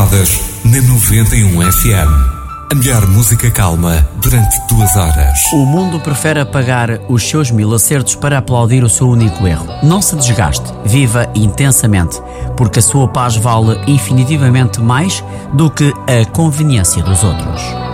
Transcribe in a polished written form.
calmadas na 91 FM. A melhor música calma durante 2 horas. O mundo prefere apagar os seus 1000 acertos para aplaudir o seu único erro. Não se desgaste, viva intensamente, porque a sua paz vale infinitivamente mais do que a conveniência dos outros.